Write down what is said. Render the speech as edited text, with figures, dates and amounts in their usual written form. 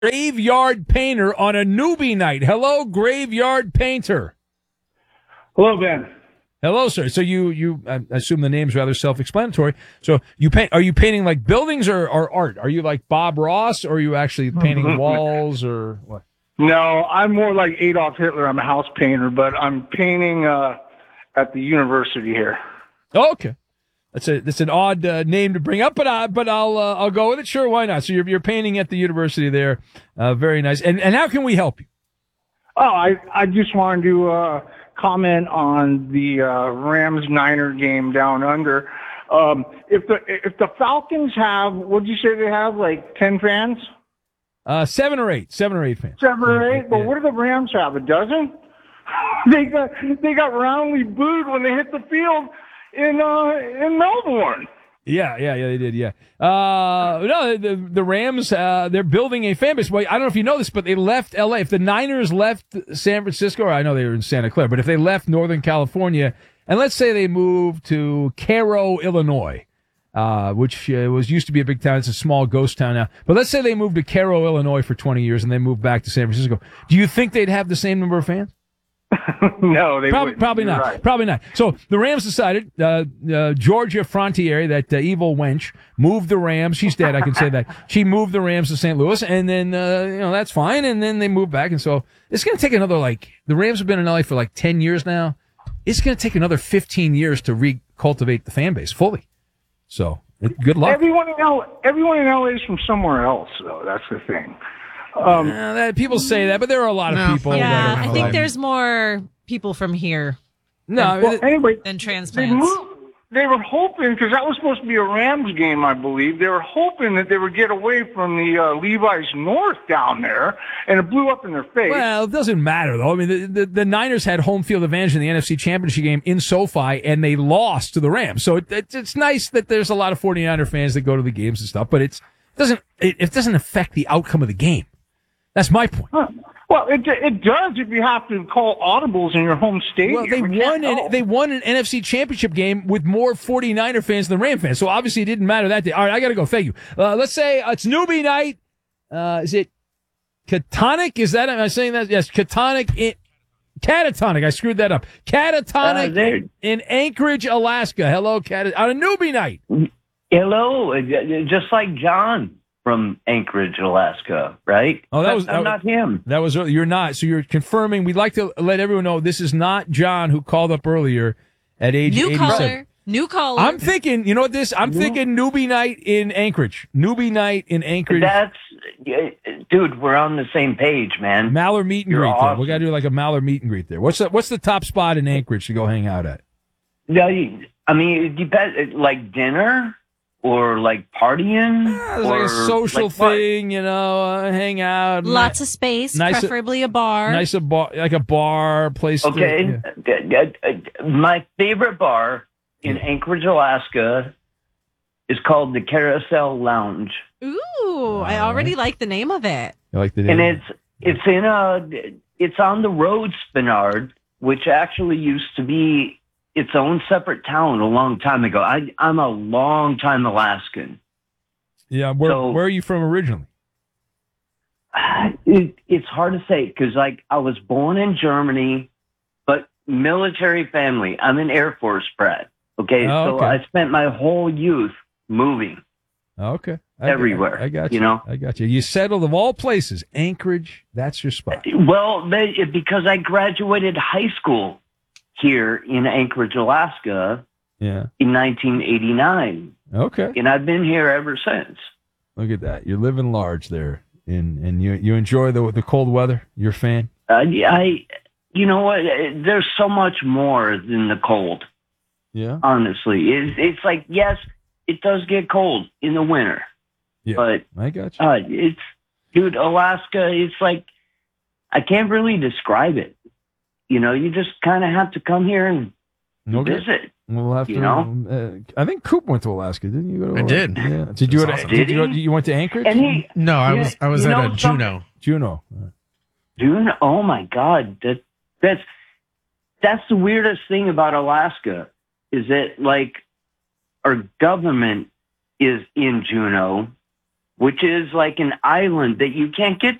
Graveyard Painter on a newbie night. Hello, Graveyard Painter. Hello, Ben. Hello, sir. So you I assume the name's rather self-explanatory. So are you painting like buildings or art? Are you like Bob Ross, or are you actually painting walls or what? No, I'm more like Adolf Hitler. I'm a house painter, but I'm painting at the university here. Oh, okay. That's an odd name to bring up, but I'll go with it. Sure, why not? So you're painting at the university there. Very nice. And how can we help you? Oh, I just wanted to comment on the Rams-Niner game down under. If the Falcons have, what did you say they have, like 10 fans? 7 or 8 fans. 7 or 8. But Yeah. what do the Rams have? A dozen? They got roundly booed when they hit the field in Melbourne. Yeah, they did, yeah. No, the Rams, they're building a fan base. Well, I don't know if you know this, but they left L.A. If the Niners left San Francisco, or I know they were in Santa Clara, but if they left Northern California, and let's say they moved to Cairo, Illinois, which used to be a big town. It's a small ghost town now. But let's say they moved to Cairo, Illinois for 20 years, and they moved back to San Francisco. Do you think they'd have the same number of fans? No, they wouldn't. Probably You're not. right. Probably not. So the Rams decided, Georgia Frontiere, that evil wench, moved the Rams. She's dead, I can say that. She moved the Rams to St. Louis, and then, that's fine. And then they moved back. And so it's going to take another, the Rams have been in LA for 10 years now. It's going to take another 15 years to recultivate the fan base fully. So good luck. Everyone in LA is from somewhere else, though. That's the thing. People say that, but there are a lot of people. Yeah, that are I think there's more people from here Anyway, than they transplants. They were hoping, because that was supposed to be a Rams game, I believe. They were hoping that they would get away from the Levi's North down there, and it blew up in their face. Well, it doesn't matter, though. I mean, the Niners had home field advantage in the NFC Championship game in SoFi, and they lost to the Rams. So it's nice that there's a lot of 49er fans that go to the games and stuff, but it doesn't affect the outcome of the game. That's my point. Well, it does if you have to call audibles in your home stadium. Well, they won an NFC Championship game with more 49er fans than Ram fans, so obviously it didn't matter that day. All right, I got to go. Thank you. Let's say it's newbie night. Is it Catatonic? Am I saying that? Yes, Catatonic. Catatonic. I screwed that up. Catatonic in Anchorage, Alaska. Hello, on a newbie night. Hello, just like John from Anchorage, Alaska, right? Oh, I'm not him. That was you're not. So you're confirming. We'd like to let everyone know this is not John who called up earlier at age 87. New caller. I'm thinking, you know what I'm thinking newbie night in Anchorage. Newbie night in Anchorage. Dude, we're on the same page, man. Maller meet and You're greet. awesome. We got to do like a Maller meet and greet there. What's the top spot in Anchorage to go hang out at? Yeah, I mean, it depends. Like dinner or like partying. It's like a social thing, hang out. Lots of space, preferably a bar. Nice bar, like a bar place. Okay. My favorite bar in Anchorage, Alaska is called the Carousel Lounge. Ooh, I already like the name of it. I like the name. And it's on the road Spinard, which actually used to be its own separate town a long time ago. I'm a long time Alaskan. Yeah, where are you from originally? It's hard to say because I was born in Germany, but military family. I'm an Air Force brat. Okay, so I spent my whole youth moving. Okay, everywhere. I got you. I got you. You settled of all places, Anchorage. That's your spot. Well, because I graduated high school here in Anchorage, Alaska, in 1989. Okay. And I've been here ever since. Look at that. You're living large there, and you enjoy the cold weather. You're a fan? You know what? There's so much more than the cold. Yeah. Honestly, it's like, yes, it does get cold in the winter. Yeah. But I got you. Dude, Alaska, it's like, I can't really describe it. You just kind of have to come here and visit. We'll have to. I think Coop went to Alaska, didn't you? Go to Alaska? I did. Yeah. Did you? Awesome. You went to Anchorage? No, I was at a Juneau. Juneau. Juneau. Oh my God, that's the weirdest thing about Alaska is that our government is in Juneau, which is like an island that you can't get